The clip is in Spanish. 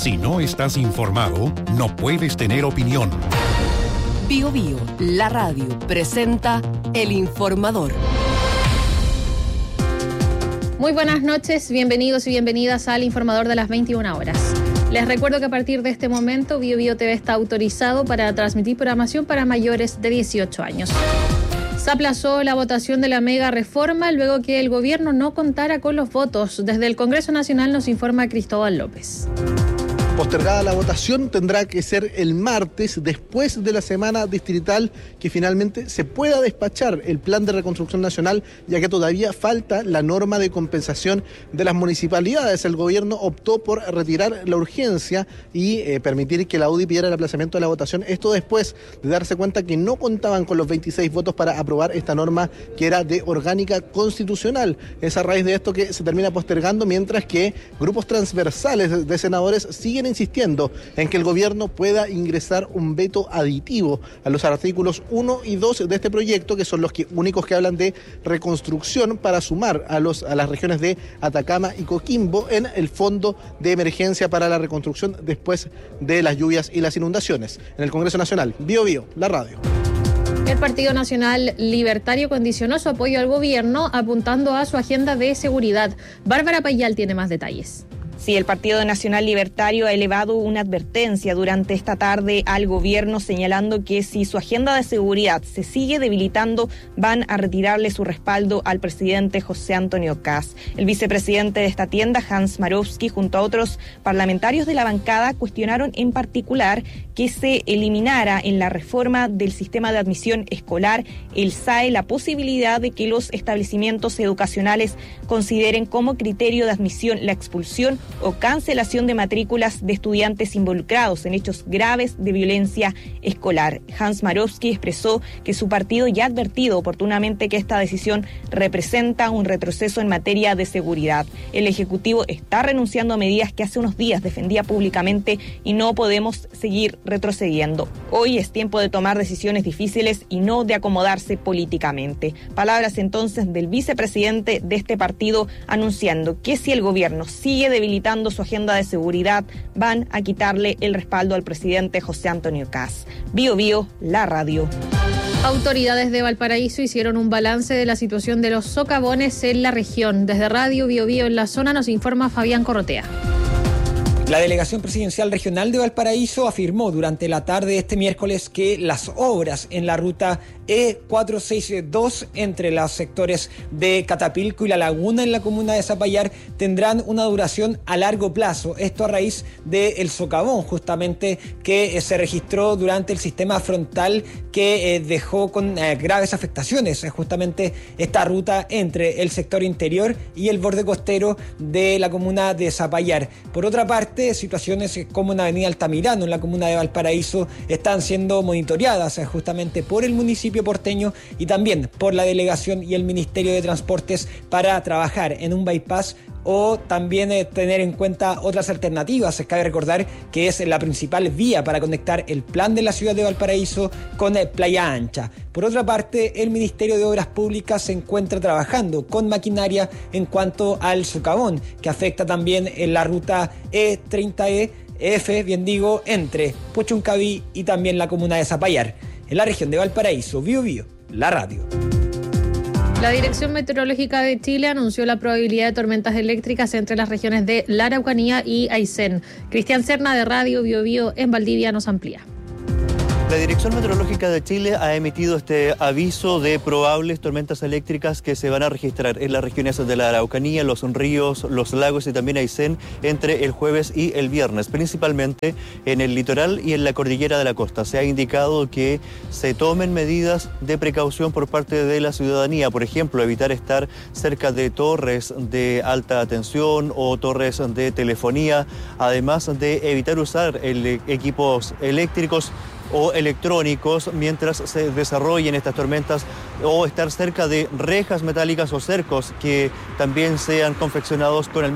Si no estás informado, no puedes tener opinión. Bio Bio, la radio, presenta El Informador. Muy buenas noches, bienvenidos y bienvenidas al Informador de las 21 horas. Les recuerdo que a partir de este momento Bio Bio TV está autorizado para transmitir programación para mayores de 18 años. Se aplazó la votación de la mega reforma luego que el gobierno no contara con los votos. Desde el Congreso Nacional nos informa Cristóbal López. Postergada la votación, tendrá que ser el martes, después de la semana distrital, que finalmente se pueda despachar el plan de reconstrucción nacional, ya que todavía falta la norma de compensación de las municipalidades. El gobierno optó por retirar la urgencia y permitir que la UDI pidiera el aplazamiento de la votación. Esto después de darse cuenta que no contaban con los 26 votos para aprobar esta norma que era de orgánica constitucional. Es a raíz de esto que se termina postergando, mientras que grupos transversales de senadores siguen insistiendo en que el gobierno pueda ingresar un veto aditivo a los artículos 1 y 2 de este proyecto, que son los únicos que hablan de reconstrucción para sumar a las regiones de Atacama y Coquimbo en el fondo de emergencia para la reconstrucción después de las lluvias y las inundaciones. En el Congreso Nacional, Bio Bio, la radio. El Partido Nacional Libertario condicionó su apoyo al gobierno apuntando a su agenda de seguridad. Bárbara Payal tiene más detalles. Sí, el Partido Nacional Libertario ha elevado una advertencia durante esta tarde al gobierno, señalando que si su agenda de seguridad se sigue debilitando, van a retirarle su respaldo al presidente José Antonio Kast. El vicepresidente de esta tienda, Hans Marowski, junto a otros parlamentarios de la bancada, cuestionaron en particular que se eliminara en la reforma del sistema de admisión escolar, el SAE, la posibilidad de que los establecimientos educacionales consideren como criterio de admisión la expulsión o cancelación de matrículas de estudiantes involucrados en hechos graves de violencia escolar. Hans Marowski expresó que su partido ya ha advertido oportunamente que esta decisión representa un retroceso en materia de seguridad. El Ejecutivo está renunciando a medidas que hace unos días defendía públicamente y no podemos seguir retrocediendo. Hoy es tiempo de tomar decisiones difíciles y no de acomodarse políticamente. Palabras entonces del vicepresidente de este partido anunciando que si el gobierno sigue debilitando su agenda de seguridad, van a quitarle el respaldo al presidente José Antonio Kast. Bio Bio, la radio. Autoridades de Valparaíso hicieron un balance de la situación de los socavones en la región. Desde Radio Bio Bio en la zona nos informa Fabián Corrotea. La Delegación Presidencial Regional de Valparaíso afirmó durante la tarde de este miércoles que las obras en la ruta E462 entre los sectores de Catapilco y La Laguna en la comuna de Zapallar tendrán una duración a largo plazo. Esto a raíz del socavón justamente que se registró durante el sistema frontal que dejó con graves afectaciones justamente esta ruta entre el sector interior y el borde costero de la comuna de Zapallar. Por otra parte, situaciones como en Avenida Altamirano, en la comuna de Valparaíso, están siendo monitoreadas justamente por el municipio porteño y también por la delegación y el Ministerio de Transportes para trabajar en un bypass o también tener en cuenta otras alternativas. Cabe recordar que es la principal vía para conectar el plan de la ciudad de Valparaíso con Playa Ancha. Por otra parte, el Ministerio de Obras Públicas se encuentra trabajando con maquinaria en cuanto al socavón, que afecta también en la ruta E30E, bien digo, entre Puchuncaví y también la comuna de Zapallar. En la región de Valparaíso, Bio Bio, la radio. La Dirección Meteorológica de Chile anunció la probabilidad de tormentas eléctricas entre las regiones de la Araucanía y Aysén. Cristian Serna de Radio Bio Bio en Valdivia nos amplía. La Dirección Meteorológica de Chile ha emitido este aviso de probables tormentas eléctricas que se van a registrar en las regiones de la Araucanía, los ríos, los lagos y también Aysén entre el jueves y el viernes, principalmente en el litoral y en la cordillera de la costa. Se ha indicado que se tomen medidas de precaución por parte de la ciudadanía, por ejemplo, evitar estar cerca de torres de alta tensión o torres de telefonía, además de evitar usar equipos eléctricos o electrónicos mientras se desarrollen estas tormentas, o estar cerca de rejas metálicas o cercos que también sean confeccionados con el